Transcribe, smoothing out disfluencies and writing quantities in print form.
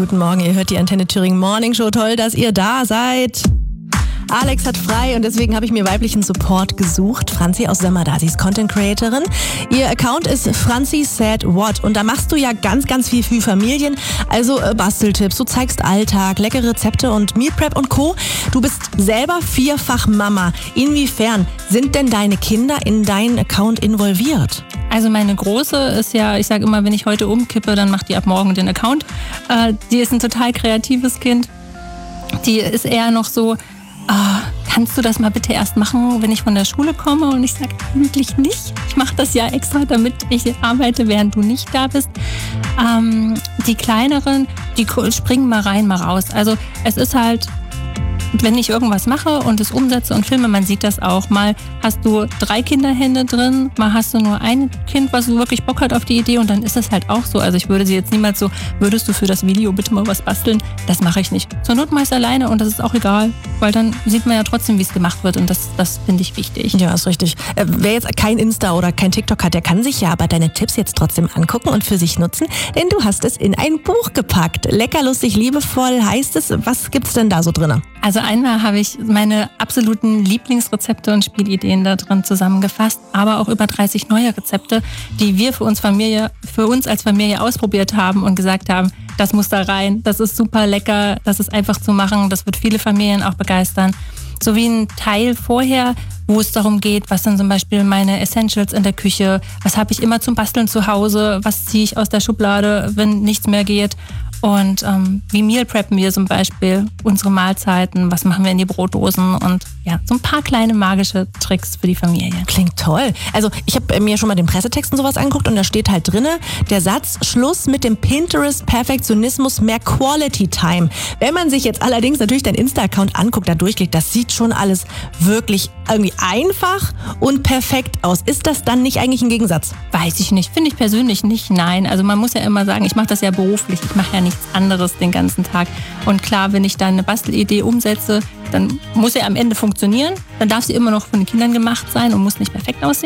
guten Morgen. Ihr hört die Antenne Thüringen Morning Show. Toll, dass ihr da seid. Alex hat frei und deswegen habe ich mir weiblichen Support gesucht. Franzi aus Samada, sie ist Content Creatorin. Ihr Account ist Franzi Said What und da machst du ja ganz, ganz viel für Familien. Also Basteltipps, du zeigst Alltag, leckere Rezepte und Meal Prep und Co. Du bist selber vierfach Mama. Inwiefern sind denn deine Kinder in deinen Account involviert? Also meine Große ist ja, ich sage immer, wenn ich heute umkippe, dann macht die ab morgen den Account. Die ist ein total kreatives Kind. Die ist eher noch so, kannst du das mal bitte erst machen, wenn ich von der Schule komme? Und ich sage, eigentlich nicht. Ich mache das ja extra, damit ich arbeite, während du nicht da bist. Die Kleineren, die springen mal rein, mal raus. Also es ist halt, wenn ich irgendwas mache und es umsetze und filme, man sieht das auch. Mal hast du 3 Kinderhände drin, mal hast du nur ein Kind, was wirklich Bock hat auf die Idee und dann ist es halt auch so. Also ich würde sie jetzt niemals so, würdest du für das Video bitte mal was basteln? Das mache ich nicht. Zur Not meist alleine und das ist auch egal, weil dann sieht man ja trotzdem, wie es gemacht wird und das finde ich wichtig. Ja, ist richtig. Wer jetzt kein Insta oder kein TikTok hat, der kann sich ja aber deine Tipps jetzt trotzdem angucken und für sich nutzen, denn du hast es in ein Buch gepackt. Lecker, lustig, liebevoll heißt es. Was gibt's denn da so drin? Also einmal habe ich meine absoluten Lieblingsrezepte und Spielideen da drin zusammengefasst, aber auch über 30 neue Rezepte, die wir für uns als Familie ausprobiert haben und gesagt haben, das muss da rein, das ist super lecker, das ist einfach zu machen, das wird viele Familien auch begeistern. Sowie ein Teil vorher, wo es darum geht, was sind zum Beispiel meine Essentials in der Küche, was habe ich immer zum Basteln zu Hause, was ziehe ich aus der Schublade, wenn nichts mehr geht. Und wie Meal preppen wir zum Beispiel unsere Mahlzeiten, was machen wir in die Brotdosen und ja, so ein paar kleine magische Tricks für die Familie. Klingt toll. Also ich habe mir schon mal den Pressetext und sowas angeguckt und da steht halt drinne, der Satz, Schluss mit dem Pinterest-Perfektionismus, mehr Quality Time. Wenn man sich jetzt allerdings natürlich dein Insta-Account anguckt, da durchklickt, das sieht schon alles wirklich irgendwie einfach und perfekt aus. Ist das dann nicht eigentlich ein Gegensatz? Weiß ich nicht, finde ich persönlich nicht, nein. Also man muss ja immer sagen, ich mache das ja beruflich, ich mache ja nichts anderes den ganzen Tag. Und klar, wenn ich dann eine Bastelidee umsetze, dann muss sie am Ende funktionieren. Dann darf sie immer noch von den Kindern gemacht sein und muss nicht perfekt aussehen.